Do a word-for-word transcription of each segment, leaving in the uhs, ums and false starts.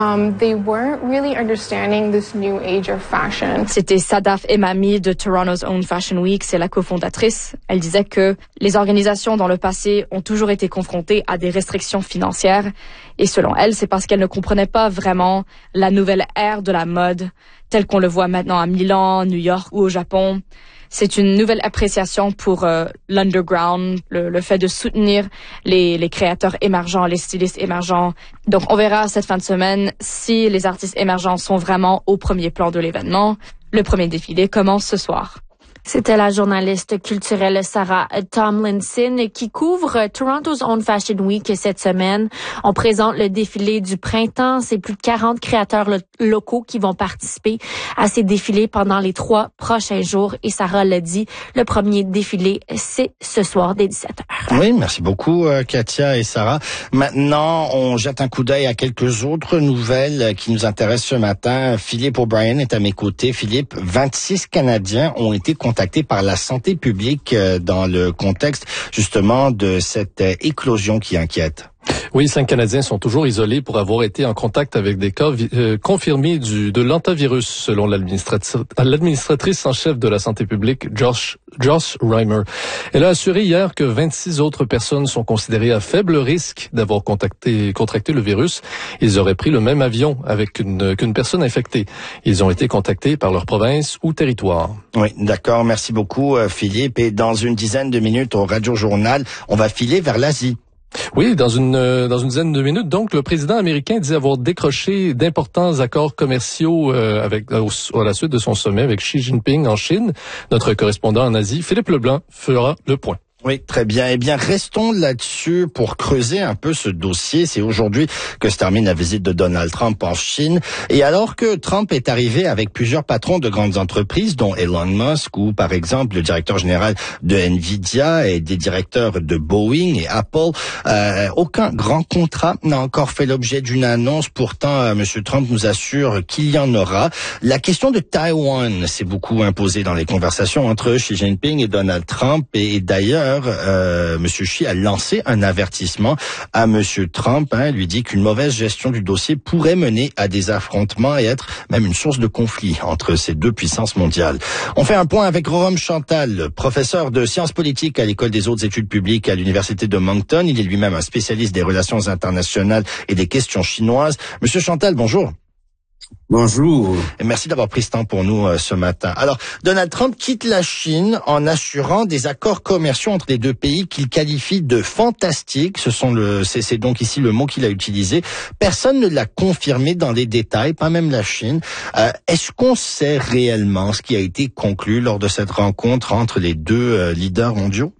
Um, they weren't really understanding this new age of fashion. C'était Sadaf Emami de Toronto's Own Fashion Week, c'est la cofondatrice. Elle disait que les organisations dans le passé ont toujours été confrontées à des restrictions financières. Et selon elle, c'est parce qu'elles ne comprenaient pas vraiment la nouvelle ère de la mode, telle qu'on le voit maintenant à Milan, New York ou au Japon. C'est une nouvelle appréciation pour euh, l'underground, le, le fait de soutenir les, les créateurs émergents, les stylistes émergents. Donc, on verra cette fin de semaine si les artistes émergents sont vraiment au premier plan de l'événement. Le premier défilé commence ce soir. C'était la journaliste culturelle Sarah Tomlinson qui couvre Toronto's Own Fashion Week cette semaine. On présente le défilé du printemps. C'est plus de quarante créateurs lo- locaux qui vont participer à ces défilés pendant les trois prochains jours. Et Sarah l'a dit, le premier défilé, c'est ce soir dès dix-sept heures. Oui, merci beaucoup Katia et Sarah. Maintenant, on jette un coup d'œil à quelques autres nouvelles qui nous intéressent ce matin. Philippe O'Brien est à mes côtés. Philippe, vingt-six Canadiens ont été contactés par la santé publique dans le contexte justement de cette éclosion qui inquiète. Oui, cinq Canadiens sont toujours isolés pour avoir été en contact avec des cas euh, confirmés du, de l'hantavirus, selon l'administratrice en chef de la santé publique, Josh, Josh Reimer. Elle a assuré hier que vingt-six autres personnes sont considérées à faible risque d'avoir contacté, contracté le virus. Ils auraient pris le même avion avec une, qu'une personne infectée. Ils ont été contactés par leur province ou territoire. Oui, d'accord. Merci beaucoup, Philippe. Et dans une dizaine de minutes au Radio Journal, on va filer vers l'Asie. Oui, dans une euh, dans une dizaine de minutes, donc le président américain dit avoir décroché d'importants accords commerciaux euh, avec euh, à la suite de son sommet avec Xi Jinping en Chine. Notre correspondant en Asie, Philippe Leblanc, fera le point. Oui, très bien. Eh bien, restons là-dessus pour creuser un peu ce dossier. C'est aujourd'hui que se termine la visite de Donald Trump en Chine. Et alors que Trump est arrivé avec plusieurs patrons de grandes entreprises, dont Elon Musk ou, par exemple, le directeur général de Nvidia et des directeurs de Boeing et Apple, euh, aucun grand contrat n'a encore fait l'objet d'une annonce. Pourtant, euh, M. Trump nous assure qu'il y en aura. La question de Taïwan s'est beaucoup imposée dans les conversations entre Xi Jinping et Donald Trump. Et, et d'ailleurs, Euh, Monsieur Xi a lancé un avertissement à Monsieur Trump, hein, lui dit qu'une mauvaise gestion du dossier pourrait mener à des affrontements et être même une source de conflit entre ces deux puissances mondiales. On fait un point avec Rorom Chantal, professeur de sciences politiques à l'École des hautes études publiques à l'Université de Moncton. Il est lui-même un spécialiste des relations internationales et des questions chinoises. Monsieur Chantal, bonjour. Bonjour. Et merci d'avoir pris ce temps pour nous euh, ce matin. Alors, Donald Trump quitte la Chine en assurant des accords commerciaux entre les deux pays qu'il qualifie de fantastiques. Ce sont le, c'est, c'est donc ici le mot qu'il a utilisé. Personne ne l'a confirmé dans les détails, pas même la Chine. Euh, est-ce qu'on sait réellement ce qui a été conclu lors de cette rencontre entre les deux euh, leaders mondiaux?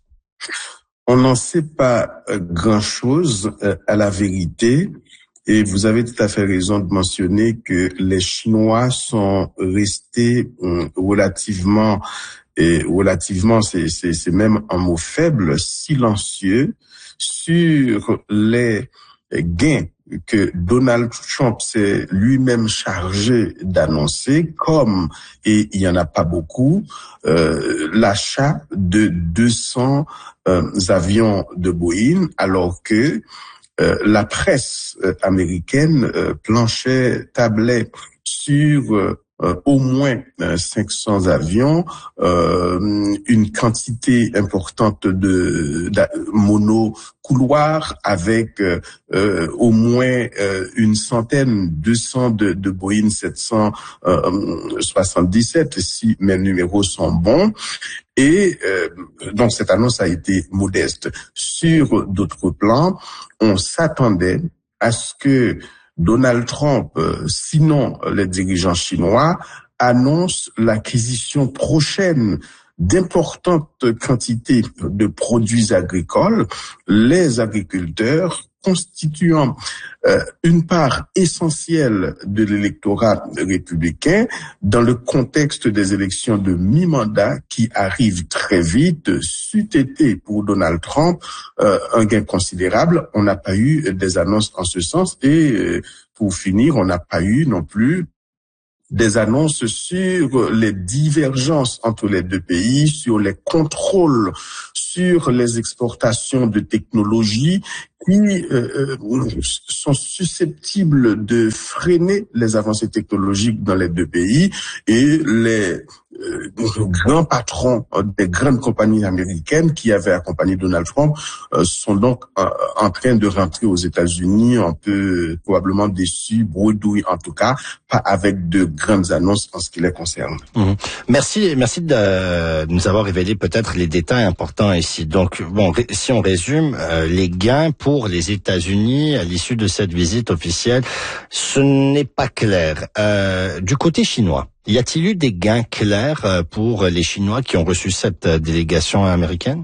On n'en sait pas euh, grand-chose euh, à la vérité. Et vous avez tout à fait raison de mentionner que les Chinois sont restés euh, relativement, et relativement, c'est, c'est, c'est même un mot faible, silencieux sur les gains que Donald Trump s'est lui-même chargé d'annoncer, comme, et il y en a pas beaucoup, euh, l'achat de deux cents euh, avions de Boeing, alors que Euh, la presse euh, américaine euh, planchait, tablait sur euh, euh, au moins euh, cinq cents avions, euh, une quantité importante de, de monocouloirs avec euh, euh, au moins euh, une centaine, deux cents de, de Boeing sept cent soixante-dix-sept, si mes numéros sont bons. Et euh, donc cette annonce a été modeste. Sur d'autres plans, on s'attendait à ce que Donald Trump, euh, sinon les dirigeants chinois, annoncent l'acquisition prochaine d'importantes quantités de produits agricoles, les agriculteurs constituant euh, une part essentielle de l'électorat républicain dans le contexte des élections de mi-mandat qui arrivent très vite. C'eût été pour Donald Trump euh, un gain considérable. On n'a pas eu des annonces en ce sens et euh, pour finir, on n'a pas eu non plus des annonces sur les divergences entre les deux pays, sur les contrôles sur les exportations de technologies qui euh, sont susceptibles de freiner les avancées technologiques dans les deux pays, et les euh, grands patrons des grandes compagnies américaines qui avaient accompagné Donald Trump euh, sont donc euh, en train de rentrer aux États-Unis un peu probablement déçus, bredouilles en tout cas, pas avec de grandes annonces en ce qui les concerne. Mmh. Merci, merci de nous avoir révélé peut-être les détails importants ici. Donc, bon, si on résume, euh, les gains pour les États-Unis à l'issue de cette visite officielle, ce n'est pas clair. Euh, du côté chinois, y a-t-il eu des gains clairs pour les Chinois qui ont reçu cette délégation américaine?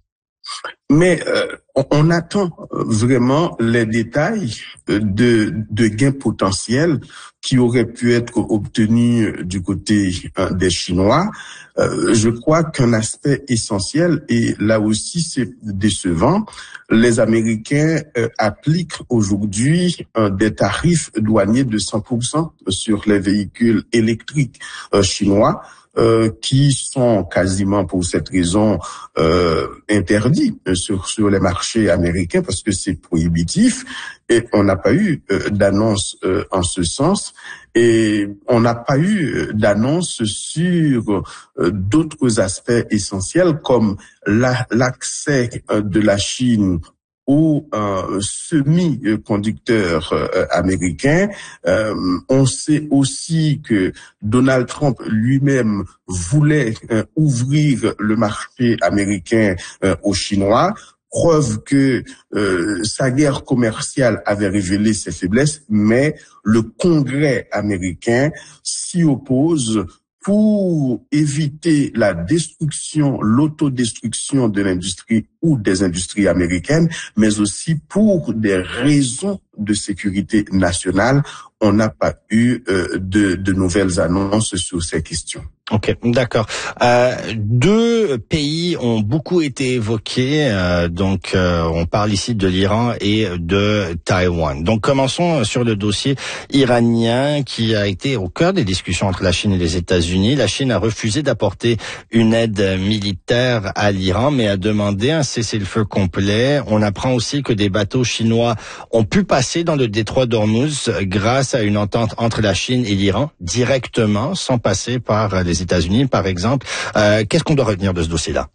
Mais euh, on, on attend vraiment les détails de, de gains potentiels qui auraient pu être obtenus du côté euh, des Chinois. Euh, je crois qu'un aspect essentiel, et là aussi c'est décevant, les Américains euh, appliquent aujourd'hui euh, des tarifs douaniers de cent pour cent sur les véhicules électriques euh, chinois. Euh, qui sont quasiment pour cette raison euh, interdits sur sur les marchés américains parce que c'est prohibitif, et on n'a pas eu euh, d'annonce euh, en ce sens, et on n'a pas eu d'annonce sur euh, d'autres aspects essentiels comme la, l'accès euh, de la Chine aux euh, semi-conducteurs euh, américains. Euh, on sait aussi que Donald Trump lui-même voulait euh, ouvrir le marché américain euh, aux Chinois. Preuve que euh, sa guerre commerciale avait révélé ses faiblesses, mais le Congrès américain s'y oppose pour éviter la destruction, l'autodestruction de l'industrie ou des industries américaines, mais aussi pour des raisons de sécurité nationale. On n'a pas eu euh, de, de nouvelles annonces sur ces questions. Ok, d'accord. Euh, deux pays ont beaucoup été évoqués, euh, donc euh, on parle ici de l'Iran et de Taïwan. Donc commençons sur le dossier iranien qui a été au cœur des discussions entre la Chine et les États-Unis. La Chine a refusé d'apporter une aide militaire à l'Iran, mais a demandé un cessez-le-feu complet. On apprend aussi que des bateaux chinois ont pu passer dans le détroit d'Ormuz grâce à une entente entre la Chine et l'Iran directement, sans passer par les États-Unis, par exemple. Euh, qu'est-ce qu'on doit retenir de ce dossier-là?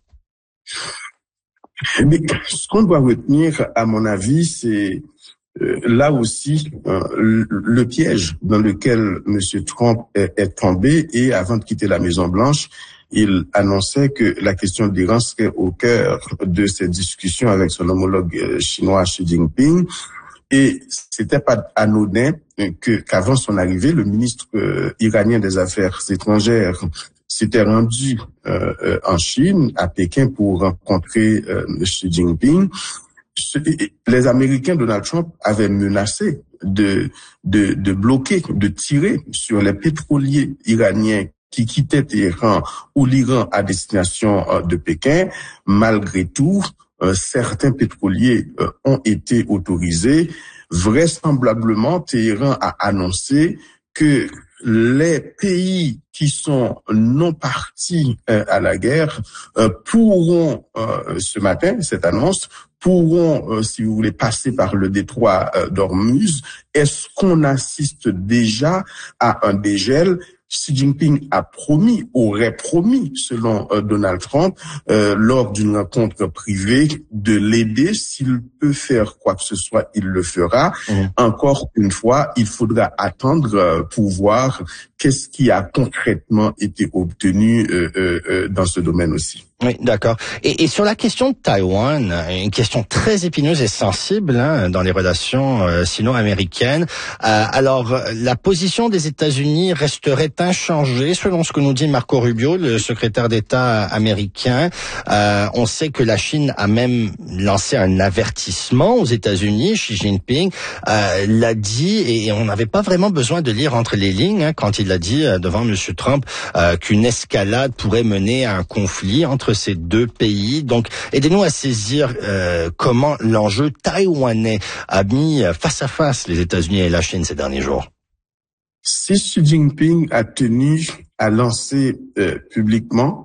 Mais ce qu'on doit retenir, à mon avis, c'est euh, là aussi euh, le, le piège dans lequel M. Trump est, est tombé. Et avant de quitter la Maison-Blanche, il annonçait que la question de l'Iran serait au cœur de ces discussions avec son homologue chinois Xi Jinping. Et c'était pas anodin que qu'avant son arrivée, le ministre euh, iranien des Affaires étrangères s'était rendu euh, euh, en Chine, à Pékin, pour rencontrer euh, Xi Jinping. Les Américains, Donald Trump, avaient menacé de, de, de bloquer, de tirer sur les pétroliers iraniens qui quittaient Téhéran ou l'Iran à destination euh, de Pékin. Malgré tout, euh, certains pétroliers euh, ont été autorisés. Vraisemblablement, Téhéran a annoncé que les pays qui sont non partis euh, à la guerre euh, pourront, euh, ce matin, cette annonce, pourront, euh, si vous voulez, passer par le détroit euh, d'Ormuz. Est-ce qu'on assiste déjà à un dégel? Xi Jinping a promis, aurait promis, selon euh, Donald Trump, euh, lors d'une rencontre privée, de l'aider. S'il peut faire quoi que ce soit, il le fera. Mmh. Encore une fois, il faudra attendre euh, pour voir qu'est-ce qui a concrètement été obtenu euh, euh, dans ce domaine aussi. Oui, d'accord. Et, et sur la question de Taïwan, une question très épineuse et sensible hein, dans les relations euh, sino-américaines. Euh, alors, la position des États-Unis resterait inchangée, selon ce que nous dit Marco Rubio, le secrétaire d'État américain. Euh, on sait que la Chine a même lancé un avertissement aux États-Unis. Xi Jinping euh, l'a dit, et on n'avait pas vraiment besoin de lire entre les lignes hein, quand il a dit euh, devant M. Trump euh, qu'une escalade pourrait mener à un conflit entre ces deux pays. Donc, aidez-nous à saisir euh, comment l'enjeu taïwanais a mis face à face les États-Unis et la Chine ces derniers jours. Si Xi Jinping a tenu à lancer euh, publiquement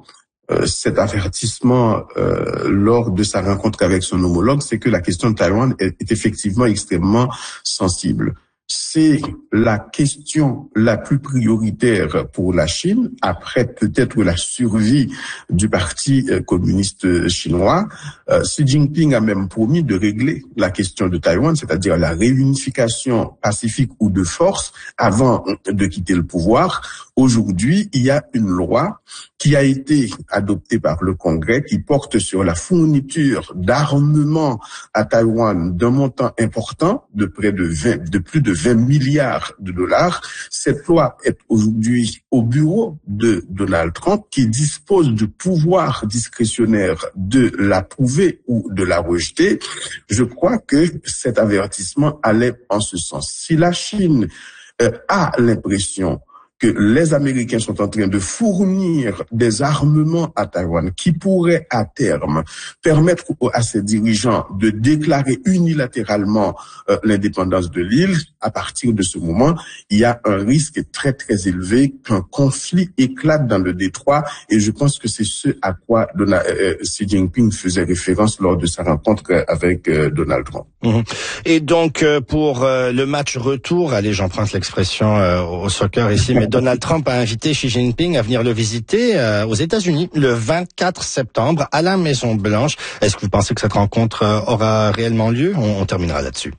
euh, cet avertissement euh, lors de sa rencontre avec son homologue, c'est que la question de Taïwan est, est effectivement extrêmement sensible. C'est la question la plus prioritaire pour la Chine, après peut-être la survie du Parti communiste chinois. Euh, Xi Jinping a même promis de régler la question de Taïwan, c'est-à-dire la réunification pacifique ou de force avant de quitter le pouvoir. Aujourd'hui, il y a une loi qui a été adoptée par le Congrès qui porte sur la fourniture d'armement à Taïwan d'un montant important de près de vingt, de plus de vingt milliards de dollars. Cette loi est aujourd'hui au bureau de Donald Trump qui dispose du pouvoir discrétionnaire de l'approuver ou de la rejeter. Je crois que cet avertissement allait en ce sens. Si la Chine euh, a l'impression que les Américains sont en train de fournir des armements à Taïwan qui pourraient à terme permettre à ces dirigeants de déclarer unilatéralement euh, l'indépendance de l'île, à partir de ce moment, il y a un risque très très élevé qu'un conflit éclate dans le détroit, et je pense que c'est ce à quoi Donald, euh, Xi Jinping faisait référence lors de sa rencontre avec euh, Donald Trump. Mmh. Et donc euh, pour euh, le match retour, allez, j'emprunte l'expression euh, au soccer ici, mais Donald Trump a invité Xi Jinping à venir le visiter euh, aux États-Unis le vingt-quatre septembre à la Maison-Blanche. Est-ce que vous pensez que cette rencontre euh, aura réellement lieu? On, on terminera là-dessus.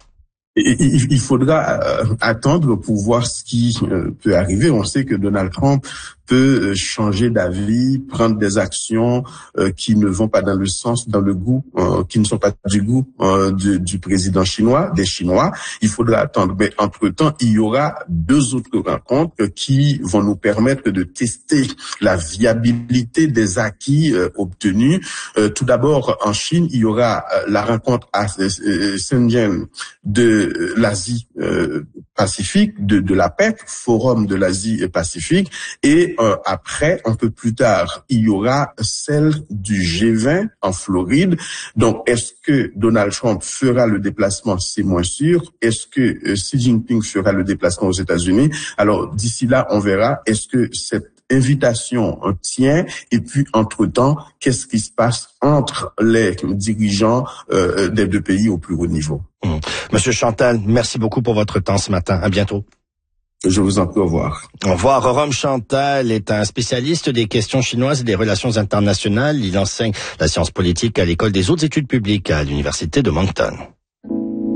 Il faudra attendre pour voir ce qui peut arriver. On sait que Donald Trump peut changer d'avis, prendre des actions qui ne vont pas dans le sens, dans le goût, qui ne sont pas du goût du, du président chinois, des Chinois. Il faudra attendre. Mais entre-temps, il y aura deux autres rencontres qui vont nous permettre de tester la viabilité des acquis obtenus. Tout d'abord, en Chine, il y aura la rencontre à Shenzhen de l'Asie euh, Pacifique, de, de la P E C, Forum de l'Asie Pacifique, et euh, après, un peu plus tard, il y aura celle du G vingt en Floride. Donc, est-ce que Donald Trump fera le déplacement? C'est moins sûr. Est-ce que euh, Xi Jinping fera le déplacement aux États-Unis? Alors, d'ici là, on verra. Est-ce que cette invitation tient, et puis entre-temps, qu'est-ce qui se passe entre les dirigeants euh, des deux pays au plus haut niveau? Mmh. Monsieur Chantal, merci beaucoup pour votre temps ce matin. À bientôt. Je vous en prie, au revoir. Au revoir. Rome Chantal est un spécialiste des questions chinoises et des relations internationales. Il enseigne la science politique à l'école des hautes études publiques à l'université de Moncton.